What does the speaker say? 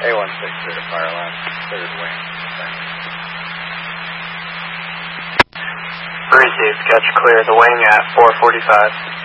A16 clear to fire line, third wing. Received, catch clear the wing at 445.